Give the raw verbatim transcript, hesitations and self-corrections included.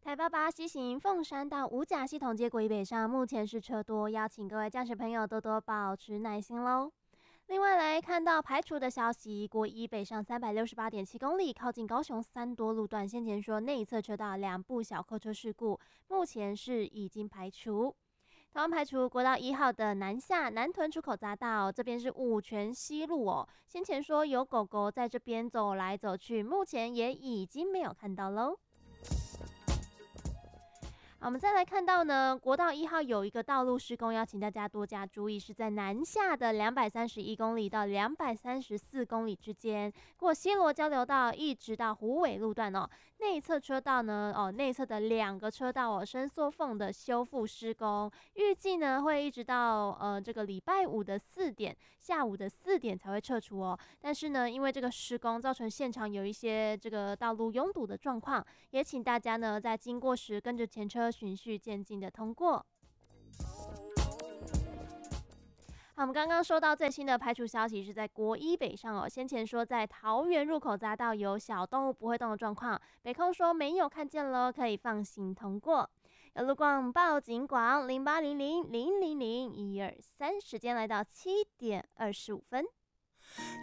台八八西行凤山到五甲系统接轨北上，目前是车多，邀请各位驾驶朋友多多保持耐心喽。另外来看到排除的消息，国一北上三百六十八点七公里，靠近高雄三多路段，先前说内侧车道两部小客车事故，目前是已经排除。台湾排除国道一号的南下南屯出口匝道，这边是五权西路哦。先前说有狗狗在这边走来走去，目前也已经没有看到喽。好，我们再来看到呢，国道一号有一个道路施工，要请大家多加注意，是在南下的两百三十一公里到两百三十四公里之间，过西螺交流道一直到虎尾路段哦。内侧车道呢，哦，内侧的两个车道哦，伸缩缝的修复施工，预计呢会一直到呃这个礼拜五的四点，下午的四点才会撤除哦。但是呢，因为这个施工造成现场有一些这个道路拥堵的状况，也请大家呢在经过时跟着前车循序渐进的通过。好，我们刚刚收到最新的排除消息是在国一北上哦，先前说在桃园入口匝道有小动物不会动的状况，北控说没有看见了，可以放心通过。有路况报警广零八零零零零零一二三，时间来到七点二十五分。